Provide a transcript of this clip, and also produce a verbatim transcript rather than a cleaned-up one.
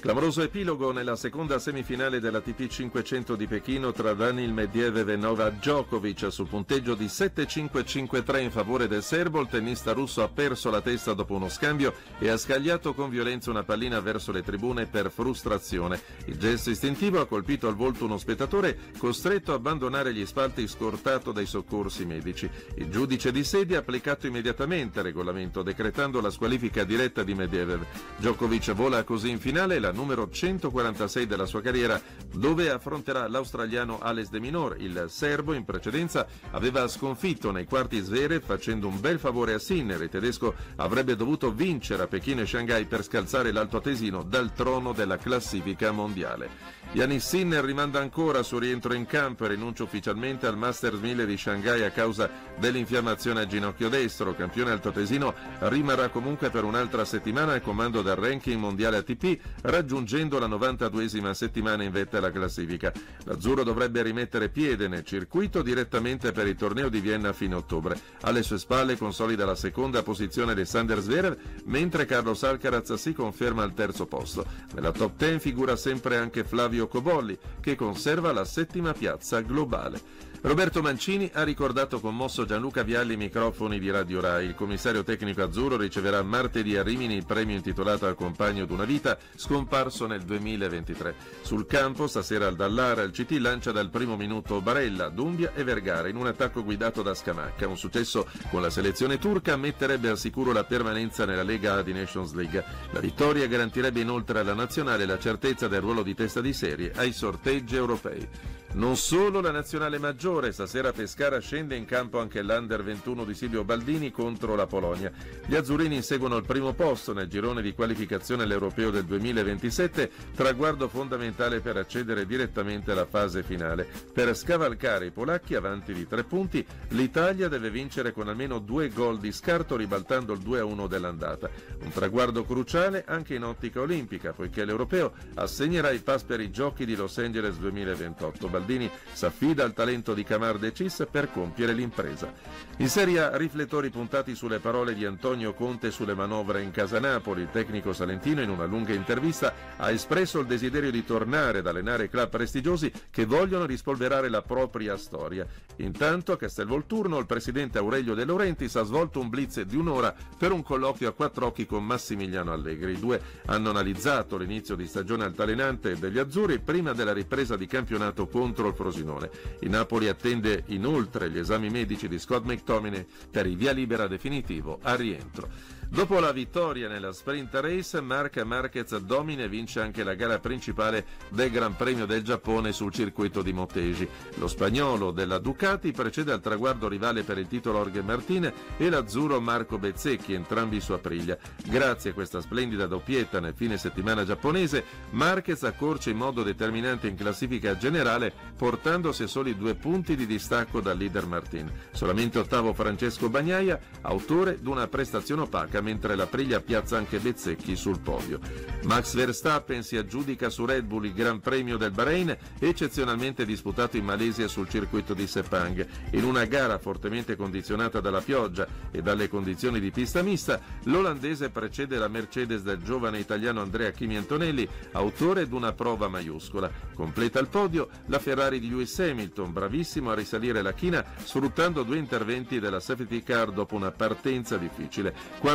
Clamoroso epilogo nella seconda semifinale della A T P cinquecento di Pechino tra Daniil Medvedev e Novak Djokovic. Sul punteggio di sette cinque cinque tre in favore del serbo, il tennista russo ha perso la testa dopo uno scambio e ha scagliato con violenza una pallina verso le tribune per frustrazione. Il gesto istintivo ha colpito al volto uno spettatore costretto a abbandonare gli spalti scortato dai soccorsi medici. Il giudice di sedia ha applicato immediatamente il regolamento decretando la squalifica diretta di Medvedev. Djokovic vola così in finale la numero centoquarantasei della sua carriera, dove affronterà l'australiano Ales de Minaur. Il serbo in precedenza aveva sconfitto nei quarti Zverev facendo un bel favore a Sinner. Il tedesco avrebbe dovuto vincere a Pechino e Shanghai per scalzare l'altoatesino dal trono della classifica mondiale. Jannik Sinner rimanda ancora il suo rientro in campo e rinuncia ufficialmente al Masters mille di Shanghai a causa dell'infiammazione al ginocchio destro. Campione altoatesino rimarrà comunque per un'altra settimana al comando del ranking mondiale A T P, raggiungendo la novantaduesima settimana in vetta alla classifica. L'azzurro dovrebbe rimettere piede nel circuito direttamente per il torneo di Vienna a fine ottobre. Alle sue spalle consolida la seconda posizione Alexander Zverev, mentre Carlos Alcaraz si conferma al terzo posto. Nella top dieci figura sempre anche Flavio Cobolli, che conserva la settima piazza globale. Roberto Mancini ha ricordato commosso Gianluca Vialli ai microfoni di Radio Rai. Il commissario tecnico azzurro riceverà martedì a Rimini il premio intitolato al compagno d'una vita scomparso nel duemilaventitré. Sul campo stasera al Dallara il C T lancia dal primo minuto Barella, Dumbia e Vergara in un attacco guidato da Scamacca. Un successo con la selezione turca metterebbe al sicuro la permanenza nella Lega A di Nations League. La vittoria garantirebbe inoltre alla nazionale la certezza del ruolo di testa di serie ai sorteggi europei. Non solo la nazionale maggiore, stasera a Pescara scende in campo anche l'Under ventuno di Silvio Baldini contro la Polonia. Gli azzurrini inseguono il primo posto nel girone di qualificazione all'Europeo del duemilaventisette, traguardo fondamentale per accedere direttamente alla fase finale. Per scavalcare i polacchi avanti di tre punti, l'Italia deve vincere con almeno due gol di scarto ribaltando il due a uno dell'andata. Un traguardo cruciale anche in ottica olimpica, poiché l'Europeo assegnerà i pass per i giochi di Los Angeles duemilaventotto. Baldini s'affida al talento di Camar De Cis per compiere l'impresa. In Serie A riflettori puntati sulle parole di Antonio Conte sulle manovre in casa Napoli. Il tecnico salentino in una lunga intervista ha espresso il desiderio di tornare ad allenare club prestigiosi che vogliono rispolverare la propria storia. Intanto a Castelvolturno il presidente Aurelio De Laurentiis ha svolto un blitz di un'ora per un colloquio a quattro occhi con Massimiliano Allegri. I due hanno analizzato l'inizio di stagione altalenante degli azzurri prima della ripresa di campionato contro il Frosinone. Il Napoli attende inoltre gli esami medici di Scott McTominay per il via libera definitivo al rientro. Dopo la vittoria nella sprint race, Marc Marquez domina e vince anche la gara principale del Gran Premio del Giappone sul circuito di Motegi. Lo spagnolo della Ducati precede al traguardo rivale per il titolo Jorge Martin e l'azzurro Marco Bezzecchi, entrambi su Aprilia. Grazie a questa splendida doppietta nel fine settimana giapponese, Marquez accorce in modo determinante in classifica generale, portandosi a soli due punti di distacco dal leader Martin. Solamente ottavo Francesco Bagnaia, autore di una prestazione opaca, mentre l'Aprilia piazza anche Bezzecchi sul podio. Max Verstappen si aggiudica su Red Bull il Gran Premio del Bahrain, eccezionalmente disputato in Malesia sul circuito di Sepang. In una gara fortemente condizionata dalla pioggia e dalle condizioni di pista mista, l'olandese precede la Mercedes del giovane italiano Andrea Kimi Antonelli, autore di una prova maiuscola. Completa il podio la Ferrari di Lewis Hamilton, bravissimo a risalire la china sfruttando due interventi della safety car dopo una partenza difficile.